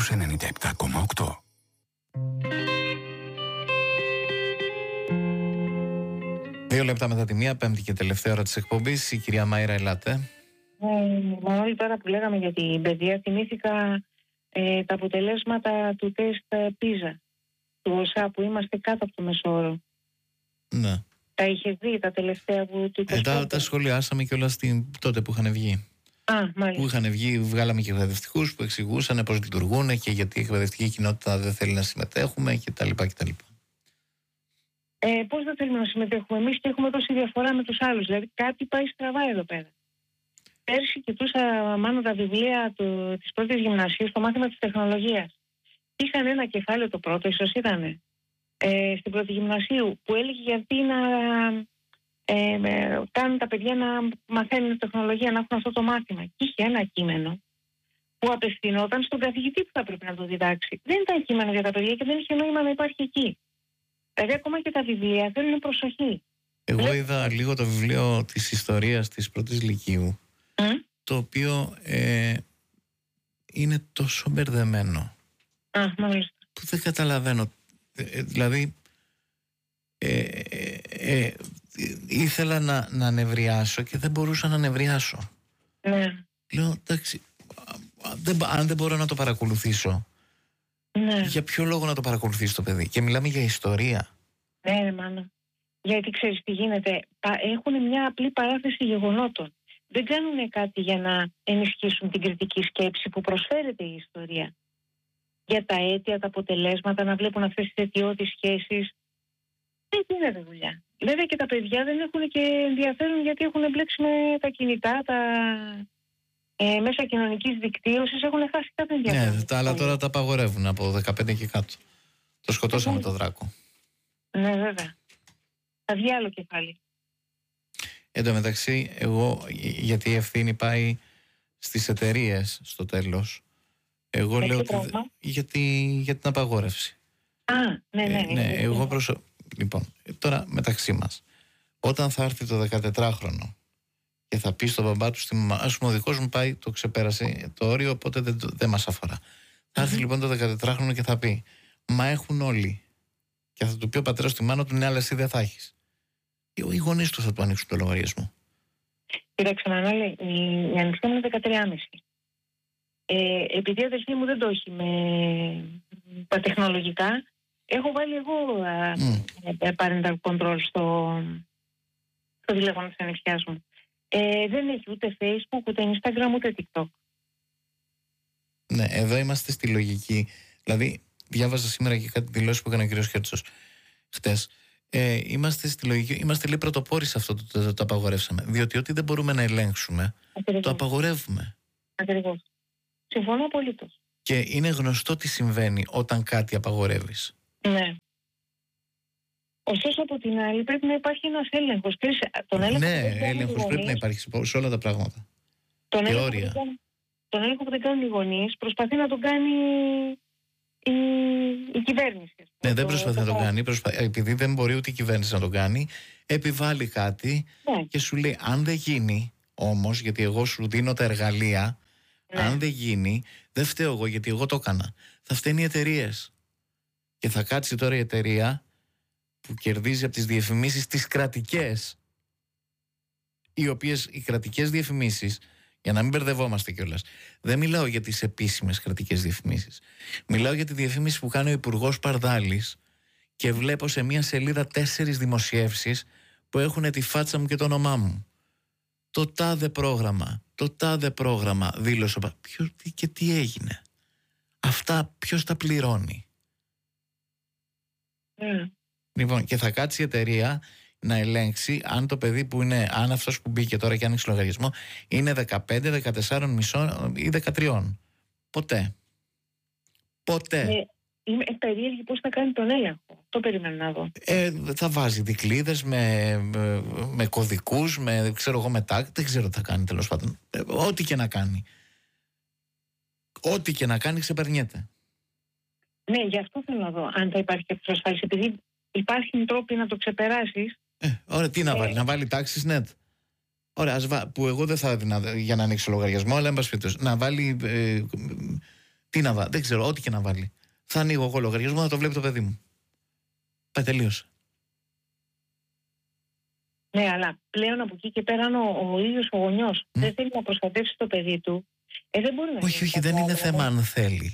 97,8. Δύο λεπτά μετά τη μία, πέμπτη και τελευταία ώρα της εκπομπής. Η κυρία Μαΐρα, ελάτε. Μόλι τώρα που λέγαμε για την παιδεία, θυμήθηκα τα αποτελέσματα του τεστ PISA του ΟΣΑ, που είμαστε κάτω από το μεσόωρο. Ναι. Τα είχε δει τα τελευταία που του 25? Τα σχολιάσαμε κιόλας τότε που είχαν βγει. Μάλιστα. Που είχαν βγει, βγάλαμε και εκπαιδευτικούς που εξηγούσαν πώς λειτουργούν και γιατί η εκπαιδευτική κοινότητα δεν θέλει να συμμετέχουμε κτλ. Πώς δεν θέλουμε να συμμετέχουμε εμείς και έχουμε τόση διαφορά με τους άλλους? Δηλαδή κάτι πάει στραβά εδώ πέρα. Πέρσι κοιτούσα μάλλον τα βιβλία της πρώτης γυμνασίου στο μάθημα της τεχνολογίας. Είχαν ένα κεφάλαιο, το πρώτο ίσως ήταν, στην πρώτη γυμνασίου, που έλεγε γιατί να κάνουν τα παιδιά να μαθαίνουν τεχνολογία, να έχουν αυτό το μάθημα. Και είχε ένα κείμενο που απευθυνόταν στον καθηγητή που θα πρέπει να το διδάξει. Δεν ήταν κείμενο για τα παιδιά και δεν είχε νόημα να υπάρχει εκεί. Δηλαδή ακόμα και τα βιβλία θέλουν προσοχή. Εγώ είδα λίγο το βιβλίο της ιστορίας της πρώτης λυκείου, το οποίο είναι τόσο μπερδεμένο που δεν καταλαβαίνω. Δηλαδή ήθελα να νευριάσω και δεν μπορούσα να νευριάσω. Λέω εντάξει, αν δεν μπορώ να το παρακολουθήσω, για ποιο λόγο να το παρακολουθήσει το παιδί? Και μιλάμε για ιστορία. Ναι, μάνα. Γιατί ξέρεις τι γίνεται? Έχουν μια απλή παράθεση γεγονότων. Δεν κάνουν κάτι για να ενισχύσουν την κριτική σκέψη που προσφέρεται η ιστορία. Για τα αίτια, τα αποτελέσματα, να βλέπουν αυτές τις αιτιώδεις σχέσεις. Δεν γίνεται δουλειά. Βέβαια και τα παιδιά δεν έχουν και ενδιαφέρον, γιατί έχουν εμπλέξει με τα κινητά, τα μέσα κοινωνικής δικτύωσης, έχουν χάσει κάθε ενδιαφέρον. Ναι, αλλά τώρα τα απαγορεύουν από 15 και κάτω. Το σκοτώσαμε το δράκο. Ναι, βέβαια. Θα βγει άλλο κεφάλι. Εν τω μεταξύ, εγώ, γιατί η ευθύνη πάει στις εταιρείες στο τέλος, εγώ λέω ότι για την απαγόρευση. Ναι. Εγώ Λοιπόν, τώρα μεταξύ μας, όταν θα έρθει το 14χρονο και θα πει στον μπαμπά του, ας πούμε ο δικός μου πάει, το ξεπέρασε το όριο, οπότε δεν μας αφορά. Θα έρθει λοιπόν το 14χρονο και θα πει, μα έχουν όλοι. Και θα του πει ο πατέρας στη μάνα του, ναι, αλλά εσύ δεν θα έχεις. Οι γονείς του θα του ανοίξουν το λογαριασμό. Κοίταξε, Μανώλη, η ανοιχτή μου είναι 13,5. Επειδή η αδερφή μου δεν το έχει με τα τεχνολογικά, έχω βάλει εγώ parental control στο τηλέφωνο της ανιψιάς μου. Δεν έχει ούτε Facebook, ούτε Instagram, ούτε TikTok. Ναι, εδώ είμαστε στη λογική. Δηλαδή, διάβαζα σήμερα και κάτι δηλώσεις που έκανε ο κ. Χέρτσος χτες. Είμαστε στη λογική, είμαστε λίγο πρωτοπόροι σε αυτό το απαγορεύσαμε. Διότι ό,τι δεν μπορούμε να ελέγξουμε, το απαγορεύουμε. Ακριβώς. Συμφωνώ απολύτως. Και είναι γνωστό τι συμβαίνει όταν κάτι απαγορεύεις. Ναι. Ωστόσο, από την άλλη, πρέπει να υπάρχει ένας έλεγχος. Ναι, έλεγχος πρέπει να υπάρχει σε όλα τα πράγματα. Τον έλεγχο που δεν κάνουν οι γονείς προσπαθεί να τον κάνει η κυβέρνηση. Ναι, δεν προσπαθεί να τον κάνει. Επειδή δεν μπορεί ούτε η κυβέρνηση να τον κάνει, επιβάλλει κάτι και σου λέει: αν δεν γίνει όμως, γιατί εγώ σου δίνω τα εργαλεία, αν δεν γίνει, δεν φταίω εγώ γιατί εγώ το έκανα. Θα φταίνει οι εταιρείες. Και θα κάτσει τώρα η εταιρεία που κερδίζει από τις διαφημίσεις τις κρατικές, οι οποίες οι κρατικές διαφημίσεις, για να μην μπερδευόμαστε κιόλας, δεν μιλάω για τις επίσημες κρατικές διαφημίσεις. Μιλάω για τη διαφήμιση που κάνει ο Υπουργός Παρδάλης και βλέπω σε μια σελίδα 4 δημοσιεύσεις που έχουν τη φάτσα μου και το όνομά μου. Το τάδε πρόγραμμα δήλωσε. Ποιος και τι έγινε? Αυτά ποιος τα πληρώνει? Λοιπόν, και θα κάτσει η εταιρεία να ελέγξει αν το παιδί που είναι, αν αυτός που μπήκε τώρα και άνοιξε λογαριασμό είναι 15, 14,5 ή 13. Ποτέ. Είμαι περίεργη πώς θα κάνει τον έλεγχο. Το περιμένω να δω. Θα βάζει δικλείδες με κωδικούς, με τάκ, δεν ξέρω τι θα κάνει τέλος πάντων. Ό,τι και να κάνει. Ό,τι και να κάνει ξεπερνιέται. Ναι, γι' αυτό θέλω να δω αν θα υπάρχει και ασφάλιση. Επειδή υπάρχουν τρόποι να το ξεπεράσεις. Ωραία, τι να βάλει, να βάλει τάξεις net. Ωραία, που εγώ δεν θα έδινα για να ανοίξω λογαριασμό, αλλά εν πάση περιπτώσει, να βάλει Τι να βάλει, δεν ξέρω, ό,τι και να βάλει. Θα ανοίγω εγώ λογαριασμό, θα το βλέπει το παιδί μου. Πάει, τελείωσε. Ναι, αλλά πλέον από εκεί και πέρα, αν ο ίδιος ο γονιός δεν θέλει να προστατεύσει το παιδί του, δεν μπορεί να. Όχι, δεν είναι θέμα αν θέλει.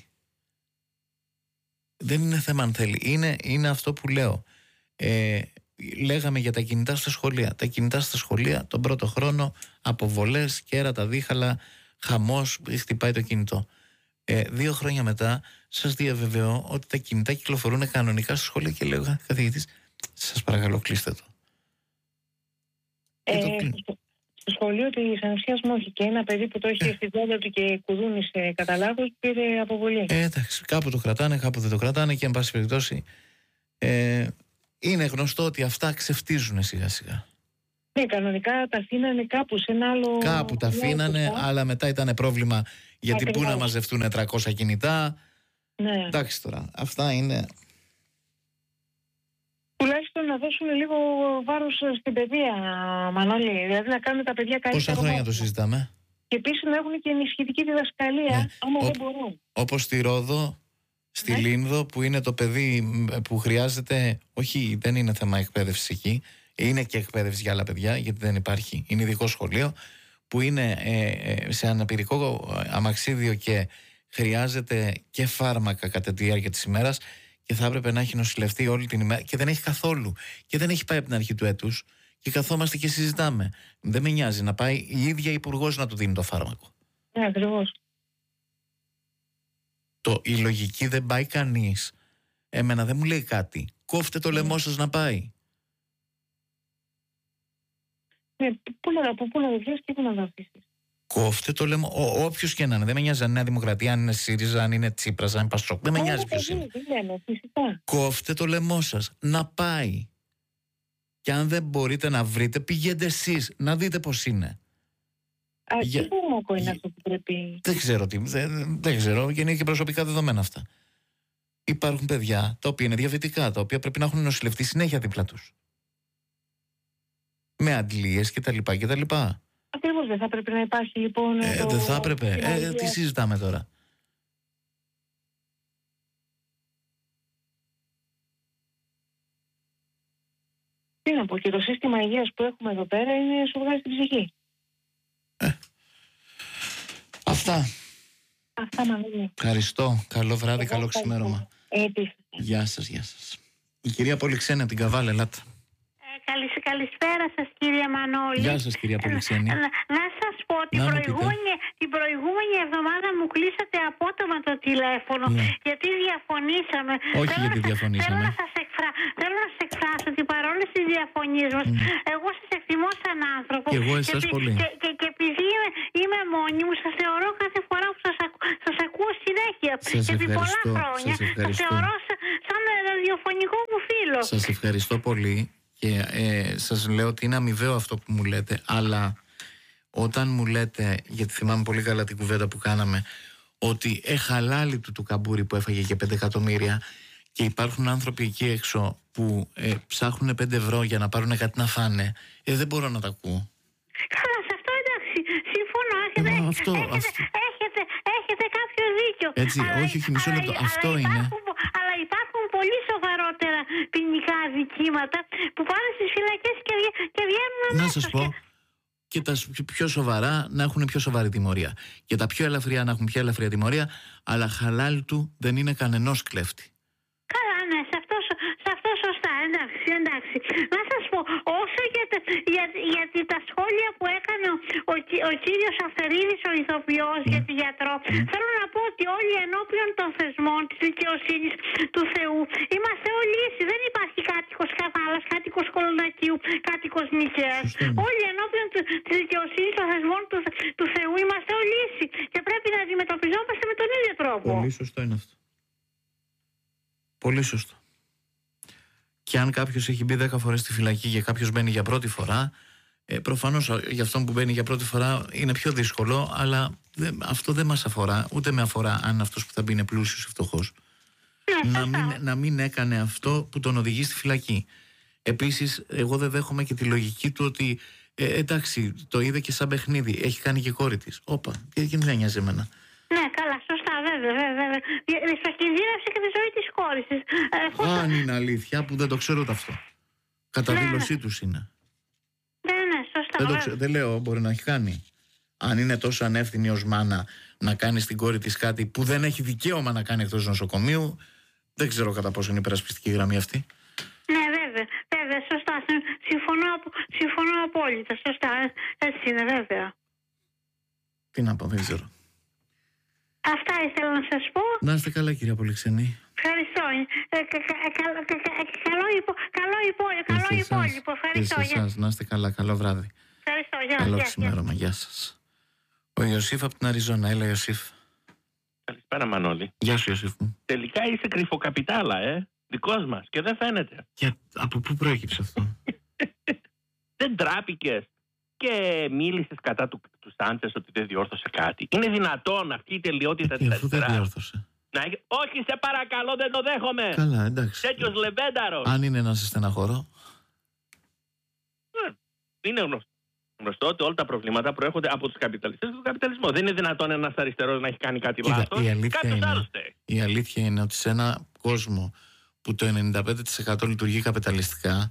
Δεν είναι θέμα αν θέλει. Είναι αυτό που λέω. Λέγαμε για τα κινητά στα σχολεία. Τα κινητά στα σχολεία τον πρώτο χρόνο, αποβολές, κέρατα, δίχαλα, χαμός, χτυπάει το κινητό. 2 χρόνια μετά σας διαβεβαιώ ότι τα κινητά κυκλοφορούν κανονικά στο σχολείο και λέω, καθηγητής, σας παρακαλώ κλείστε το. Στο σχολείο της ανεψιάς μου όχι, και ένα παιδί που το είχε στη δόντα του και κουδούνισε κατά λάθος πήρε αποβολή. Εντάξει, κάπου το κρατάνε, κάπου δεν το κρατάνε και εν πάση περιπτώσει είναι γνωστό ότι αυτά ξεφτίζουν σιγά σιγά. Ναι, κανονικά τα αφήνανε κάπου σε ένα άλλο. Κάπου τα αφήνανε, αλλά μετά ήταν πρόβλημα γιατί πού να μαζευτούν 300 κινητά. Ναι. Εντάξει τώρα, αυτά είναι. Τουλάχιστον να δώσουν λίγο βάρος στην παιδεία, Μανώλη. Δηλαδή να κάνουν τα παιδιά καλύτερα. Πόσα χρόνια το συζητάμε. Και επίσης να έχουν και ενισχυτική διδασκαλία, ναι. άμα δεν μπορούν. Όπως στη Ρόδο, στη Λίνδο, που είναι το παιδί που χρειάζεται. Όχι, δεν είναι θέμα εκπαίδευση εκεί. Είναι και εκπαίδευση για άλλα παιδιά, γιατί δεν υπάρχει. Είναι ειδικό σχολείο που είναι σε αναπηρικό αμαξίδιο και χρειάζεται και φάρμακα κατά τη διάρκεια της ημέρας και θα έπρεπε να έχει νοσηλευτεί όλη την ημέρα και δεν έχει καθόλου. Και δεν έχει πάει από την αρχή του έτους και καθόμαστε και συζητάμε. Δεν με νοιάζει να πάει η ίδια υπουργός να του δίνει το φάρμακο. Ναι, ακριβώς. Η λογική δεν πάει κανείς. Εμένα δεν μου λέει κάτι. Κόφτε το λαιμό σας να πάει. Ναι, πού να το βρεις και πού να το αφήσεις. Κόφτε το λαιμό. Όποιος και να είναι. Δεν με νοιάζει αν είναι Δημοκρατία, αν είναι ΣΥΡΙΖΑ, αν είναι Τσίπρας, αν είναι Πασόκ. Δεν με νοιάζει ποιος είναι. Κόφτε το λαιμό σας να πάει. Και αν δεν μπορείτε να βρείτε, πηγαίνετε εσείς να δείτε πώς είναι. Τι φάρμακο είναι αυτό που πρέπει. Δεν ξέρω τι. Δεν ξέρω. Και είναι και προσωπικά δεδομένα αυτά. Υπάρχουν παιδιά τα οποία είναι διαβητικά, τα οποία πρέπει να έχουν νοσηλευτεί συνέχεια δίπλα τους. Με αντλίες κτλ. Ακριβώς, δεν θα πρέπει να υπάρχει λοιπόν. Δεν θα έπρεπε. Τι συζητάμε τώρα. Τι να πω, και το σύστημα υγείας που έχουμε εδώ πέρα είναι σου βγάζει την ψυχή. Αυτά. Μανώλη. Ευχαριστώ. Καλό βράδυ, καλό ξημέρωμα. Γεια σας, γεια σας. Η κυρία Πολυξένη από την Καβάλα, ελάτε. Καλησπέρα σας, κύριε Μανώλη. Γεια σας, κυρία Πολυξένη. Να σας πω, την προηγούμενη εβδομάδα μου κλείσατε απότομα το τηλέφωνο, γιατί διαφωνήσαμε. Όχι γιατί διαφωνήσαμε. Θέλω να σας εκφράσω ότι παρόλες τις διαφωνίες μας, εγώ σας εκτιμώ σαν άνθρωπο. Και εγώ εσάς πολύ. Και επειδή είμαι μόνη μου, σας θεωρώ κάθε φορά που σας ακούω συνέχεια. Επί πολλά χρόνια. Σας θεωρώ σαν ραδιοφωνικό μου φίλο. Σας ευχαριστώ πολύ. Και σας λέω ότι είναι αμοιβαίο αυτό που μου λέτε, αλλά όταν μου λέτε, γιατί θυμάμαι πολύ καλά την κουβέντα που κάναμε, ότι χαλάλι του καμπούρι που έφαγε και 5 εκατομμύρια και υπάρχουν άνθρωποι εκεί έξω που ψάχνουν 5 ευρώ για να πάρουν κάτι να φάνε, δεν μπορώ να τα ακούω. Καλά, σε αυτό εντάξει, συμφωνώ, έχετε κάποιο δίκιο. Έτσι, όχι, μισό λεπτό, αυτό είναι. Αλλά υπάρχουν πολύ σοβαρότερα ποινικά αδικήματα που πάνε στις φυλακές και βγαίνουν. Να σας πω, και τα πιο σοβαρά να έχουν πιο σοβαρή τιμωρία. Και τα πιο ελαφριά να έχουν πιο ελαφριά τιμωρία, αλλά χαλάλ του δεν είναι κανενός κλέφτη. Καλά, ναι, σε αυτό σωστά, εντάξει. Να σας πω, όσο γιατί τα σχόλια που έκανε ο κύριος Αυτερίδης, ο ηθοποιός για τη γιατρό, θέλω να πω ότι όλοι ενώπιον των θεσμών της δικαιοσύνης του Θεού είμαστε όλοι ίσοι. Δεν υπάρχει κάτοικος Καβάλας, κάτοικος Κολονακίου, κάτοικος Νικαίας. Όλοι ενώπιον της δικαιοσύνης των θεσμών του Θεού είμαστε όλοι ίσοι και πρέπει να αντιμετωπιζόμαστε με τον ίδιο τρόπο. Πολύ σωστό είναι αυτό. Πολύ σωστό. Και αν κάποιος έχει μπει 10 φορές στη φυλακή και κάποιος μπαίνει για πρώτη φορά, προφανώς για αυτόν που μπαίνει για πρώτη φορά είναι πιο δύσκολο, αλλά αυτό δεν μας αφορά, ούτε με αφορά αν αυτός που θα μπει είναι πλούσιος ή φτωχός. Να μην έκανε αυτό που τον οδηγεί στη φυλακή. Επίσης, εγώ δεν δέχομαι και τη λογική του ότι εντάξει, το είδε και σαν παιχνίδι, έχει κάνει και κόρη της. Όπα, και δεν νοιάζει εμένα. Ναι, καλά, σωστά, βέβαια. Δυσκολεύσε και τη ζωή της κόρης της. Αν είναι αλήθεια, που δεν το ξέρω ούτε αυτό. Κατά δήλωσή τους είναι. Ναι, σωστά. Δεν λέω, μπορεί να έχει κάνει. Αν είναι τόσο ανεύθυνη ως μάνα να κάνει στην κόρη της κάτι που δεν έχει δικαίωμα να κάνει εκτός νοσοκομείου, δεν ξέρω κατά πόσο είναι υπερασπιστική γραμμή αυτή. Ναι, βέβαια, σωστά. Συμφωνώ απόλυτα. Σωστά, έτσι είναι, βέβαια. τι να πω, δεν ξέρω. Αυτά ήθελα να σας πω. Να είστε καλά, κυρία Πολυξενή. Ευχαριστώ. Καλό υπόλοιπο. Ευχαριστώ. Εσάς, να είστε καλά. Καλό βράδυ. Ευχαριστώ. Καλό ξημέρωμα. Γεια σας. Ο Ιωσήφ από την Αριζόνα. Έλα, Ιωσήφ. Καλησπέρα, Μανώλη. Γεια σου, Ιωσήφ μου. Τελικά είσαι κρυφοκαπιτάλα, δικός μας, και δεν φαίνεται. Και από πού προέκυψε αυτό? Δεν τράπηκες και μίλησες κατά του Σάντσες ότι δεν διόρθωσε κάτι? Είναι δυνατόν αυτή η τελειότητα της αριστεράς? Αφού δεν διόρθωσε. Όχι, σε παρακαλώ, δεν το δέχομαι. Καλά, εντάξει. Τέτοιος λεβένταρος. Αν είναι να σε στεναχωρώ. Είναι γνωστό ότι όλα τα προβλήματα προέρχονται από τους καπιταλιστές και τον καπιταλισμό. Δεν είναι δυνατόν ένας αριστερός να έχει κάνει κάτι λάθος. Η αλήθεια είναι ότι σε ένα κόσμο που το 95% λειτουργεί καπιταλιστικά,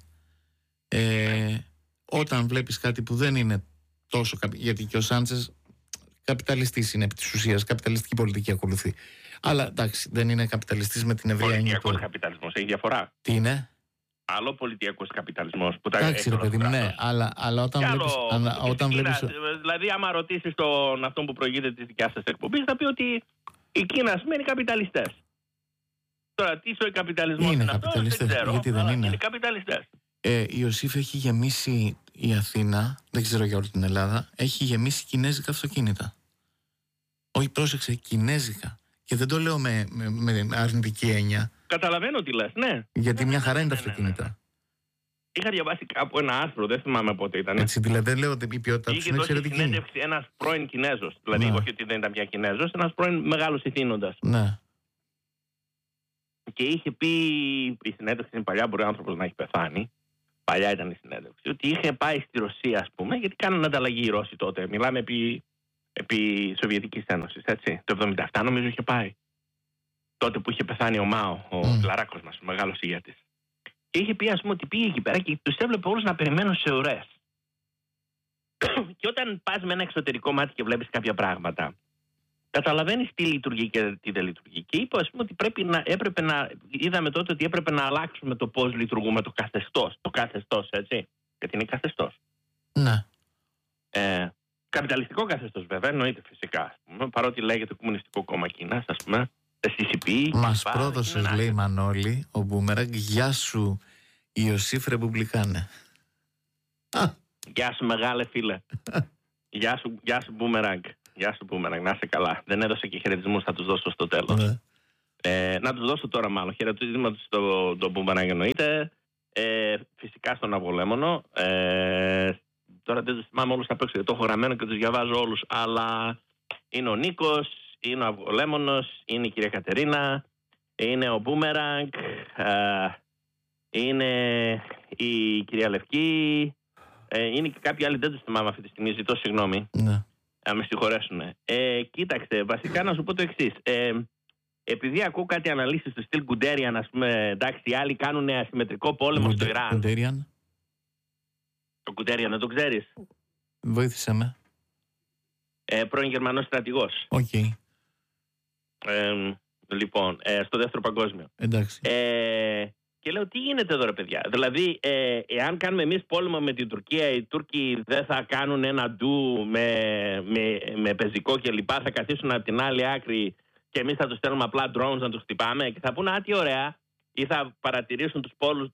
όταν βλέπεις κάτι που δεν είναι τόσο. Γιατί και ο Σάντσες καπιταλιστής είναι επί της ουσίας, καπιταλιστική πολιτική ακολουθεί. Αλλά εντάξει, δεν είναι καπιταλιστής με την ευρεία έννοια. Πολιτιακός καπιταλισμός, έχει διαφορά. Τι είναι? Άλλο πολιτιακός καπιταλισμός που τα εντάξει, ρε παιδί μου, ναι, αλλά όταν βλέπεις. Δηλαδή, άμα ρωτήσεις αυτόν που προηγείται της δικιάς σας εκπομπής, θα πει ότι η Κίνα σημαίνει καπιταλιστές. Τώρα, τι ο καπιταλισμός είναι αυτό, δεν ξέρω. Γιατί δεν είναι. Είναι καπιταλιστές. Η Ιωσήφ έχει γεμίσει η Αθήνα, δεν ξέρω για όλη την Ελλάδα, έχει γεμίσει κινέζικα αυτοκίνητα. Όχι, πρόσεξε, κινέζικα. Και δεν το λέω με αρνητική έννοια. Καταλαβαίνω τι λες, ναι. Γιατί μια χαρά είναι τα αυτοκίνητα. Ναι. Είχα διαβάσει κάπου ένα άρθρο, δεν θυμάμαι πότε ήταν. Έτσι, δηλαδή δεν λέω ότι η ποιότητα του είναι εξαιρετική. Είχε συνέντευξη ένας πρώην Κινέζος. Δηλαδή, όχι ότι δεν ήταν πια Κινέζος, ένας πρώην μεγάλος ηθήνοντας. Ναι. Και είχε πει, η συνέντευξη είναι παλιά, μπορεί ο άνθρωπος να έχει πεθάνει. Παλιά ήταν η συνέντευξη. Ότι είχε πάει στη Ρωσία, ας πούμε, γιατί κάνανε ανταλλαγή οι Ρώσοι τότε. Μιλάμε επί Σοβιετικής Ένωσης, έτσι. Το 1977 νομίζω είχε πάει. Τότε που είχε πεθάνει ο Μάο, ο Κλαράκος μας, ο μεγάλος ηγέτης. Και είχε πει, ας πούμε, ότι πήγε εκεί πέρα και τους έβλεπε όλους να περιμένουν σε ουρές. Και όταν πας με ένα εξωτερικό μάτι και βλέπεις κάποια πράγματα, καταλαβαίνεις τι λειτουργεί και τι δεν λειτουργεί. Και είπε, ας πούμε, ότι είδαμε τότε ότι έπρεπε να αλλάξουμε το πώς λειτουργούμε το καθεστώς. Το καθεστώς, έτσι. Γιατί είναι καθεστώς. Ναι. Καπιταλιστικό καθεστώς, βέβαια, εννοείται φυσικά. Ας πούμε, παρότι λέγεται Κομμουνιστικό Κόμμα Κίνας, ας πούμε. Μας πρόδωσες, λέει Μανώλη, ο Μπούμεραγκ. Γεια σου, Ιωσήφ Ρεπουμπλικάνε. Γεια σου, μεγάλε φίλε. Γεια σου, Μπούμεραγκ. Γεια σου, Μπούμεραγκ. Να είσαι καλά. Δεν έδωσε και χαιρετισμούς, θα τους δώσω στο τέλος. Να τους δώσω τώρα, μάλλον. Χαιρετισμούς στον Μπούμεραγκ, εννοείται. Φυσικά στον Αβολέμονο. Τώρα δεν τους θυμάμαι όλους απ' έξω, το έχω γραμμένο και τους διαβάζω όλους. Αλλά είναι ο Νίκος, είναι ο Αυγολέμονος, είναι η κυρία Κατερίνα, είναι ο Μπούμεραγκ, είναι η κυρία Λευκή, είναι και κάποιοι άλλοι, δεν τους θυμάμαι αυτή τη στιγμή, ζητώ συγγνώμη. Ναι. Με συγχωρέσουν. Κοίταξε, βασικά να σου πω το εξής. Επειδή ακούω κάτι αναλύσεις του στυλ Γκουντέριαν, ας πούμε, εντάξει, οι άλλοι κάνουν ασυμμετρικό πόλεμο στο Ιράν. Γκουντέριαν. Το Γκουντέριαν, δεν το ξέρεις? Βοήθησε με. Πρώην Γερμανός στρατηγός. Οκ. Λοιπόν, στο δεύτερο παγκόσμιο. Εντάξει. Και λέω, τι γίνεται εδώ, ρε παιδιά? Δηλαδή, εάν κάνουμε εμείς πόλεμο με την Τουρκία, οι Τούρκοι δεν θα κάνουν ένα ντου με πεζικό και λοιπά, θα καθίσουν από την άλλη άκρη και εμείς θα τους στέλνουμε απλά drones να τους χτυπάμε και θα πούνε, τι ωραία, ή θα παρατηρήσουν τους πόλους,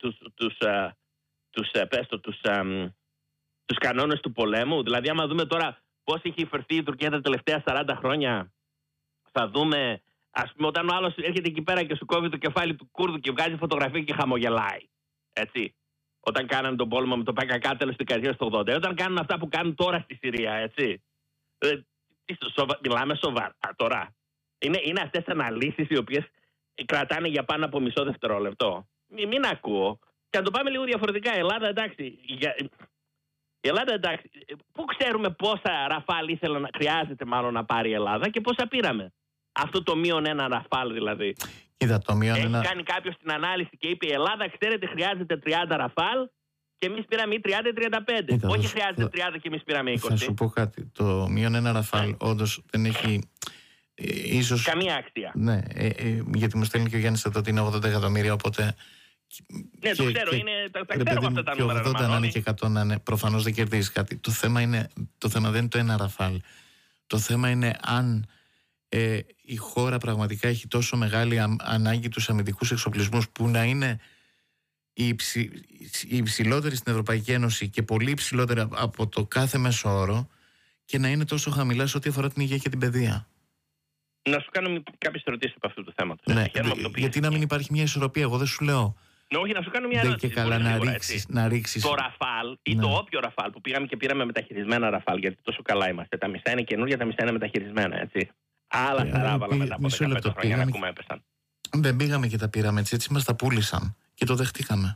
τους κανόνες του πολέμου. Δηλαδή, άμα δούμε τώρα πώς έχει φερθεί η Τουρκία τα τελευταία 40 χρόνια, θα δούμε, ας πούμε, όταν ο άλλος έρχεται εκεί πέρα και σου κόβει το κεφάλι του Κούρδου και βγάζει φωτογραφία και χαμογελάει. Έτσι. Όταν κάνανε τον πόλεμο με το ΠΚΚ τέλος της δεκαετίας του 80. Όταν κάνουν αυτά που κάνουν τώρα στη Συρία, έτσι. Μιλάμε σοβαρά τώρα. Είναι αυτές τις αναλύσεις οι οποίες κρατάνε για πάνω από μισό δευτερόλεπτο. Μην ακούω. Και να το πάμε λίγο διαφορετικά. Ελλάδα, εντάξει. Η Ελλάδα, εντάξει, πού ξέρουμε πόσα ραφάλ χρειάζεται μάλλον να πάρει η Ελλάδα και πόσα πήραμε. Αυτό το -1 ραφάλ δηλαδή. Είδα το Έχει κάνει κάποιος την ανάλυση και είπε η Ελλάδα, ξέρετε, χρειάζεται 30 ραφάλ και εμείς πήραμε 30 ή 35. Όχι χρειάζεται 30 και εμείς πήραμε 20. Θα σου πω κάτι. Το -1 ραφάλ όντως δεν έχει ίσως καμία αξία. Ναι, γιατί μου στέλνει και ο Γιάννης εδώ ότι είναι 80 εκατομμύρια, οπότε. Ναι, το ξέρω, τα ξέρω αυτά τα νούμερα. Και 80 να είναι και 100 να είναι, προφανώς δεν κερδίζεις κάτι. Το θέμα δεν είναι το 1 ραφάλ. Το θέμα είναι αν η χώρα πραγματικά έχει τόσο μεγάλη ανάγκη τους αμυντικούς εξοπλισμούς που να είναι οι υψηλότεροι στην Ευρωπαϊκή Ένωση και πολύ υψηλότεροι από το κάθε μέσο όρο και να είναι τόσο χαμηλά σε ό,τι αφορά την υγεία και την παιδεία. Να σου κάνω κάποιες ερωτήσεις από αυτού του θέματος. Ναι, γιατί να μην υπάρχει μια ισορροπία, εγώ δεν σου λέω. Όχι, να σου κάνω μια ερώτηση. Δεν και καλά να ρίξεις. Το ραφάλ ή το όποιο ραφάλ που πήγαμε και πήραμε μεταχειρισμένα ραφάλ, γιατί τόσο καλά είμαστε. Τα μισά είναι καινούργια, τα μισά είναι μεταχειρισμένα, έτσι. Άλλα χαράβαλα μετά από 15 χρόνια να ακούμε έπεσαν. Δεν πήγαμε και τα πήραμε έτσι μας τα πούλησαν και το δεχτήκαμε.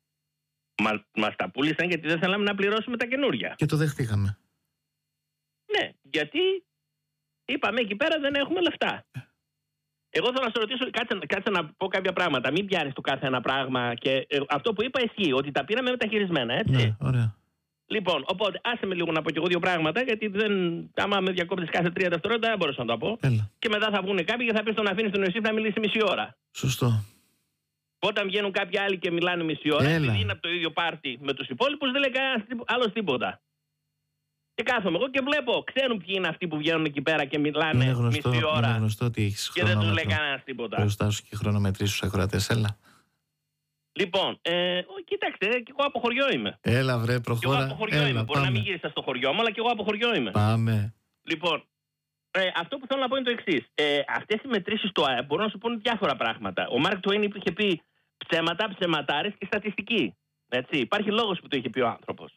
Μας τα πούλησαν γιατί δεν θέλαμε να πληρώσουμε τα καινούργια. Και το δεχτήκαμε. Ναι, γιατί είπαμε εκεί πέρα δεν έχουμε λεφτά. Εγώ θέλω να σε ρωτήσω, κάτσε να πω κάποια πράγματα. Μην πιάνεις το κάθε ένα πράγμα. Και αυτό που είπα ισχύει, ότι τα πήραμε μεταχειρισμένα, έτσι. Ναι, ωραία. Λοιπόν, οπότε άσε με λίγο να πω και εγώ δύο πράγματα, γιατί άμα με διακόπτεις κάθε 3 δευτερόλεπτα δεν μπορούσα να το πω. Έλα. Και μετά θα βγουν κάποιοι και θα πεις τον αφήνεις τον Ιωσήφ να μιλήσει μισή ώρα. Σωστό. Όταν βγαίνουν κάποιοι άλλοι και μιλάνε μισή ώρα, επειδή είναι από το ίδιο πάρτι με τους υπόλοιπους, δεν λέει κανένας άλλος τίποτα. Και κάθομαι εγώ και βλέπω, ξέρουν ποιοι είναι αυτοί που βγαίνουν εκεί πέρα και μιλάνε μισή ώρα. Είναι γνωστό ότι έχεις και δεν τους λέει κανένας τίποτα. Μπροστά σου και χρονομετρήσεις στους ακροατές, έλα. Λοιπόν, κοίταξε, και εγώ από χωριό είμαι. Έλα, βρε, προχώρα. Και εγώ από χωριό είμαι. Μπορεί να μην γύρισα στο χωριό μου, αλλά και εγώ από χωριό είμαι. Πάμε. Λοιπόν, αυτό που θέλω να πω είναι το εξής. Αυτές οι μετρήσεις του ΑΕΠ μπορούν να σου πούνε διάφορα πράγματα. Ο Μάρκ Τουέιν είχε πει ψέματα, ψεματάρες και στατιστική. Έτσι. Υπάρχει λόγος που το είχε πει ο άνθρωπος.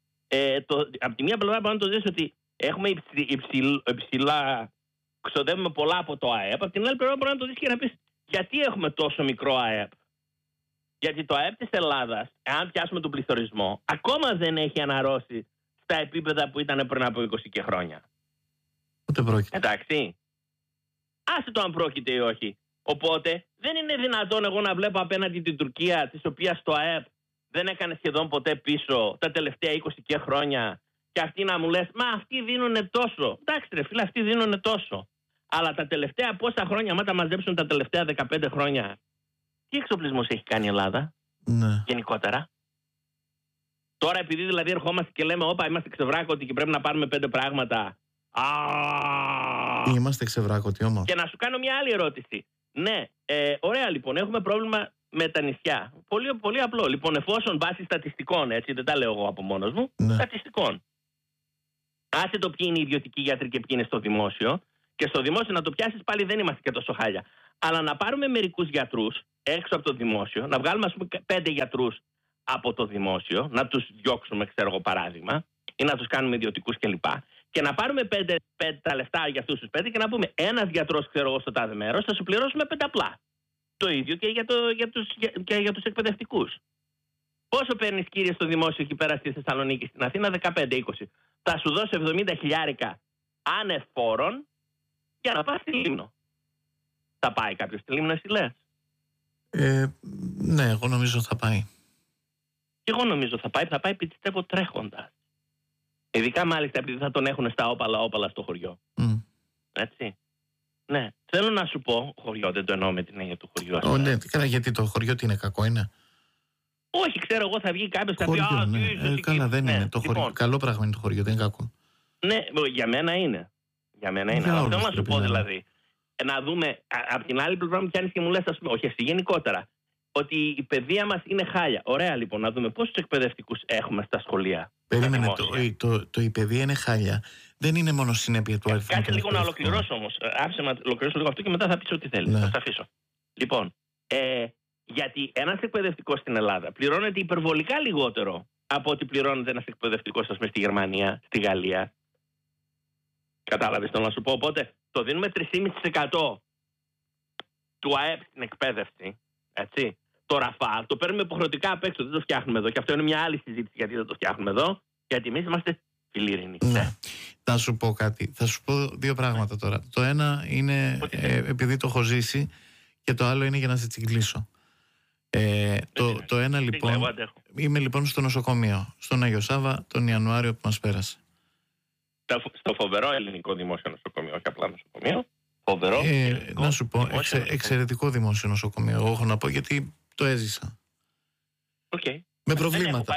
Από τη μία πλευρά μπορεί να το δεις ότι έχουμε υψηλά, ξοδεύουμε πολλά από το ΑΕΠ. Από την άλλη πλευρά μπορεί να το δεις και να πεις γιατί έχουμε τόσο μικρό ΑΕΠ. Γιατί το ΑΕΠ της Ελλάδας, αν πιάσουμε τον πληθωρισμό, ακόμα δεν έχει αναρρώσει στα επίπεδα που ήταν πριν από 20 και χρόνια. Ούτε πρόκειται. Εντάξει. Άσε το αν πρόκειται ή όχι. Οπότε δεν είναι δυνατόν εγώ να βλέπω απέναντι την Τουρκία, της οποίας το ΑΕΠ δεν έκανε σχεδόν ποτέ πίσω τα τελευταία 20 και χρόνια, και αυτοί να μου λες, μα αυτοί δίνουνε τόσο. Εντάξει ρε φίλε, αυτοί δίνουνε τόσο. Αλλά τα τελευταία πόσα χρόνια, άμα τα μαζέψουν τα τελευταία 15 χρόνια, τι εξοπλισμός έχει κάνει η Ελλάδα, ναι, γενικότερα. Τώρα επειδή δηλαδή ερχόμαστε και λέμε, όπα, είμαστε ξεβράκωτοι και πρέπει να πάρουμε 5 πράγματα. Είμαστε ξεβράκωτοι όμως. Και να σου κάνω μια άλλη ερώτηση. Ναι, ωραία λοιπόν, έχουμε πρόβλημα με τα νησιά. Πολύ, πολύ απλό. Λοιπόν, εφόσον βάσει στατιστικών, έτσι, δεν τα λέω εγώ από μόνος μου, ναι, στατιστικών. Άσε το ποιοι είναι οι ιδιωτικοί γιατροί και ποιοι είναι στο δημόσιο. Και στο δημόσιο να το πιάσεις πάλι δεν είμαστε και τόσο χάλια. Αλλά να πάρουμε μερικούς γιατρούς έξω από το δημόσιο, να βγάλουμε ας πούμε 5 γιατρούς από το δημόσιο, να τους διώξουμε, ξέρω εγώ παράδειγμα, ή να τους κάνουμε ιδιωτικούς κλπ. Και να πάρουμε 5 τα λεφτά για αυτούς τους 5 και να πούμε ένας γιατρός, ξέρω εγώ, στο τάδε μέρος, θα σου πληρώσουμε 5 Το ίδιο και για τους εκπαιδευτικούς. Πόσο παίρνεις, κύριε, στο δημόσιο εκεί πέρα στη Θεσσαλονίκη, στην Αθήνα? 15-20. Θα σου δώσω 70 χιλιάρικα άνευ φόρων για να πας στη Λίμνο. Θα πάει κάποιος στη Λίμνο, εσύ λες? Ναι, εγώ νομίζω θα πάει. Και εγώ νομίζω θα πάει πιστεύω τρέχοντας. Ειδικά μάλιστα επειδή θα τον έχουν στα όπαλα στο χωριό. Έτσι. Ναι. Θέλω να σου πω, χωριό δεν το εννοώ με την έννοια του χωριού. Ναι, καλά, γιατί το χωριό τι είναι, κακό είναι? Όχι, ξέρω εγώ, θα βγει κάποιος θα πει. Ναι. Καλά, δεν είναι. Το χωριό, καλό πράγμα είναι το χωριό, δεν είναι κακό. Ναι, για μένα είναι. Αλλά θέλω να σου πω δηλαδή, να δούμε, από την άλλη πλευρά μου πιάνεις και μου λες, ας πούμε, όχι εσύ γενικότερα, ότι η παιδεία μας είναι χάλια. Ωραία λοιπόν, να δούμε πόσους εκπαιδευτικούς έχουμε στα σχολεία. Περίμενε, η παιδεία είναι χάλια. Δεν είναι μόνο συνέπεια του αριθμού. Κάτσε λίγο να ολοκληρώσω όμως. Άφησε να ολοκληρώσω λίγο αυτό και μετά θα πεις ό,τι θέλεις. Ναι. Θα σε αφήσω. Λοιπόν, γιατί ένας εκπαιδευτικός στην Ελλάδα πληρώνεται υπερβολικά λιγότερο από ό,τι πληρώνεται ένας εκπαιδευτικός, ας πούμε, στη Γερμανία, στη Γαλλία. Κατάλαβες το να σου πω? Οπότε το δίνουμε 3,5% του ΑΕΠ στην εκπαίδευση. Έτσι. Το ραφάλ το παίρνουμε υποχρεωτικά απ' έξω. Δεν το φτιάχνουμε εδώ. Και αυτό είναι μια άλλη συζήτηση γιατί δεν το φτιάχνουμε εδώ. Γιατί εμείς είμαστε φιλιρινοί. Ναι. Θα σου πω κάτι. Θα σου πω δύο πράγματα τώρα. Το ένα είναι επειδή το έχω ζήσει και το άλλο είναι για να σε τσιγκλίσω. Το ένα λοιπόν, είμαι λοιπόν στο νοσοκομείο, στον Άγιο Σάββα, τον Ιανουάριο που μας πέρασε. Στο φοβερό ελληνικό δημόσιο νοσοκομείο, όχι απλά νοσοκομείο. Φοβερό. Να σου πω, εξαιρετικό δημόσιο νοσοκομείο. Εγώ έχω να πω γιατί το έζησα. Okay. Με προβλήματα.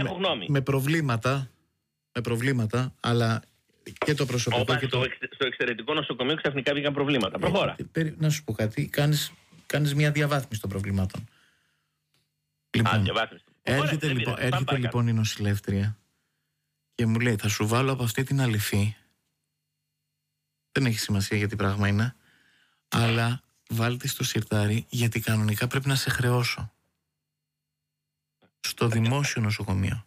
Με προβλήματα, αλλά και το προσωπικό. Στο εξαιρετικό νοσοκομείο ξαφνικά βγήκαν προβλήματα. Προχώρα. Να σου πω κάτι. Κάνεις μια διαβάθμιση των προβλημάτων. Λοιπόν, έρχεται λοιπόν η νοσηλεύτρια και μου λέει, θα σου βάλω από αυτή την αληφή. Δεν έχει σημασία γιατί πράγμα είναι, αλλά βάλτε στο σιρτάρι γιατί κανονικά πρέπει να σε χρεώσω. Στο δημόσιο νοσοκομείο.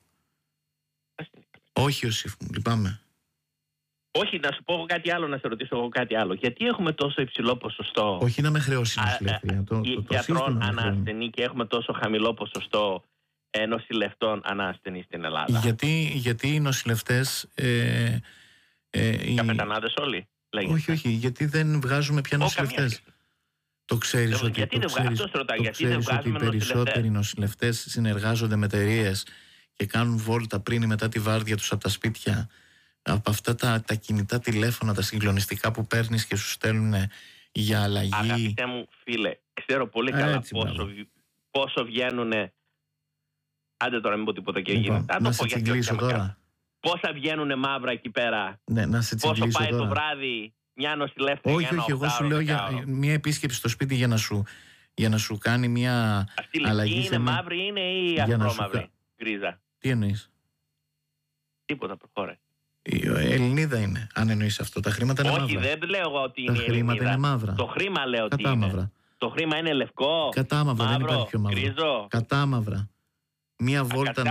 Όχι, Ιωσήφ μου, λυπάμαι. Όχι, να σου πω κάτι άλλο, να σε ρωτήσω εγώ κάτι άλλο. Γιατί έχουμε τόσο υψηλό ποσοστό. Όχι να με χρεώσει η νοσηλεύτρια. Γιατρών ανά ασθενή και έχουμε τόσο χαμηλό ποσοστό νοσηλευτών ανά ασθενή στην Ελλάδα. Γιατί οι νοσηλευτές. Καπετανάδες όλοι. Όχι, γιατί δεν βγάζουμε πια νοσηλευτές. Το ξέρεις ότι οι περισσότεροι νοσηλευτές συνεργάζονται με εταιρείες και κάνουν βόλτα πριν ή μετά τη βάρδια τους από τα σπίτια. Από αυτά τα κινητά τηλέφωνα, τα συγκλονιστικά που παίρνεις και σου στέλνουν για αλλαγή. Αγαπητέ μου φίλε, ξέρω πολύ καλά πόσο βγαίνουνε. Άντε τώρα μην πω τίποτα και γίνεται. Να σε τσιγκλίσω τώρα. Πόσα βγαίνουνε μαύρα εκεί πέρα. Ναι, να σε τσιγκλίσω πόσο πάει τώρα. Το βράδυ μια νοσηλεύτρια. Όχι, εγώ σου λέω για μια επίσκεψη στο σπίτι για να σου κάνει μια αλλαγή. Αυτή είναι μαύρη είναι ή ασπρόμαυρη, γκρίζα. Τι εννοείς? Τίποτα, προχώρε. Ελληνίδα είναι, αν εννοείς αυτό. Τα χρήματα είναι μαύρα. Όχι, δεν λέω εγώ ότι είναι Ελληνίδα. Τα χρήματα είναι μαύρα. Το χρήμα λέω ότι είναι. Το χρήμα είναι λευκό. Κατάμαυρα, δεν υπάρχει πιο μαύρο. Γκρίζο. Κατάμαυρα. Μία βόλτα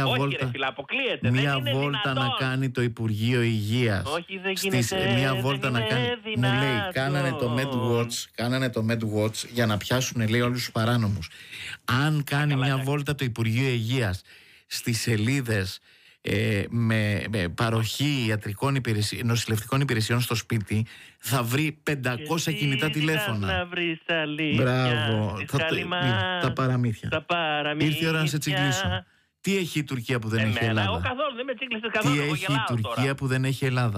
να κάνει το Υπουργείο Υγείας. Όχι, δεν γίνεται. Μία βόλτα να κάνει. Μου λέει, κάνανε το MedWatch για να πιάσουν, λέει, όλους τους παράνομους. Αν κάνει μια βόλτα το Υπουργείο Υγείας στις σελίδες με παροχή ιατρικών υπηρεσιών, νοσηλευτικών υπηρεσιών στο σπίτι, θα βρει 500 κινητά τηλέφωνα. Μπράβο. Τα παραμύθια. Ήρθε η ώρα να σε τσιγκλίσω. Τι έχει η Τουρκία που δεν έχει Ελλάδα? Εγώ καθόλου δεν με τσίγκλισες καθόλου. Τι έχει η Τουρκία που δεν έχει Ελλάδα?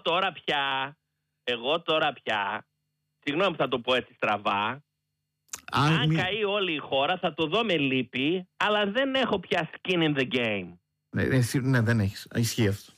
Εγώ τώρα πια, συγγνώμη που θα το πω έτσι στραβά, αν καεί όλη η χώρα θα το δω με λύπη, αλλά δεν έχω πια skin in the game. Ναι, δεν έχεις. Ισχύει αυτό.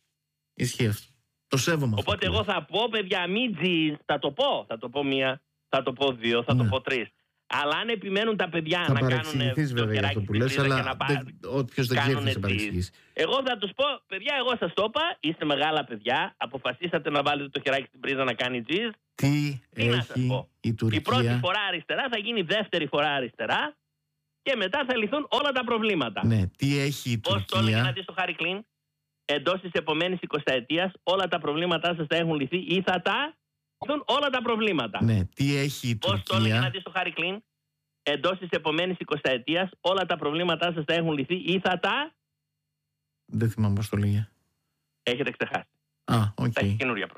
Το σέβομαι. Οπότε εγώ θα πω, παιδιά, μην τζις, θα το πω μία, θα το πω δύο, θα το πω τρεις. Αλλά αν επιμένουν τα παιδιά να κάνουν. Θα παρεξηγηθείς βέβαια για αυτό που λες, αλλά όποιος δεν ξέρει θα παρεξηγήσει. Εγώ θα τους πω, παιδιά, εγώ σας το είπα, είστε μεγάλα παιδιά, αποφασίσατε να βάλετε το χεράκι στην πρίζα να κάνει τζις. Τι έχει η Τουρκία? Η πρώτη φορά αριστερά θα γίνει δεύτερη φορά αριστερά και μετά θα λυθούν όλα τα προβλήματα. Ναι, τι έχει η Τουρκία? Πώς το έλεγε να δεις το Χάρη Κλίν, εντός της επόμενης 20ετίας όλα τα προβλήματά σας θα έχουν λυθεί ή θα τα λυθούν όλα τα προβλήματα. Ναι, τι έχει η Τουρκία? Πώς το έλεγε να δεις το Χάρη Κλίν, εντός της επόμενης 20ετίας όλα τα προβλήματά σας θα έχουν λυθεί ή θα τα... Δεν θυμάμαι πώς το λέγε. Έχετε ξεχάσει. Οκ. Θα έχει καινούργια προβλήματα.